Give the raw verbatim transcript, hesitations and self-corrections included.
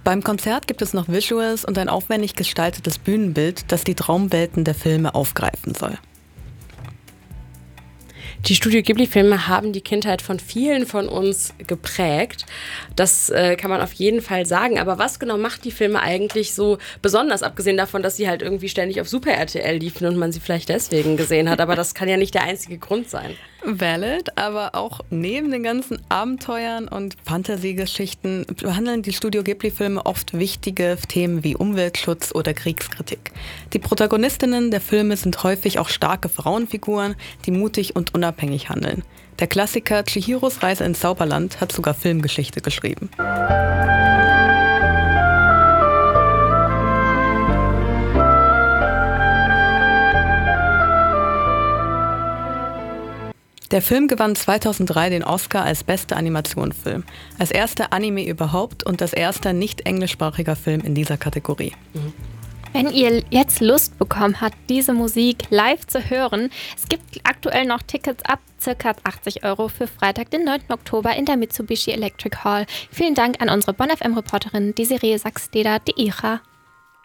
Beim Konzert gibt es noch Visuals und ein aufwendig gestaltetes Bühnenbild, das die Traumwelten der Filme aufgreifen soll. Die Studio Ghibli-Filme haben die Kindheit von vielen von uns geprägt. Das äh, kann man auf jeden Fall sagen. Aber was genau macht die Filme eigentlich so besonders, abgesehen davon, dass sie halt irgendwie ständig auf Super R T L liefen und man sie vielleicht deswegen gesehen hat? Aber das kann ja nicht der einzige Grund sein. Valid, aber auch neben den ganzen Abenteuern und Fantasiegeschichten behandeln die Studio Ghibli-Filme oft wichtige Themen wie Umweltschutz oder Kriegskritik. Die Protagonistinnen der Filme sind häufig auch starke Frauenfiguren, die mutig und unabhängig handeln. Der Klassiker Chihiros Reise ins Zauberland hat sogar Filmgeschichte geschrieben. Der Film gewann zweitausenddrei den Oscar als bester Animationsfilm, als erster Anime überhaupt und als erster nicht englischsprachiger Film in dieser Kategorie. Mhm. Wenn ihr jetzt Lust bekommen habt, diese Musik live zu hören, es gibt aktuell noch Tickets ab ca. achtzig Euro für Freitag, den neunten Oktober in der Mitsubishi Electric Hall. Vielen Dank an unsere Bonn F M-Reporterin Desiree Sachs-Deder, die Ira.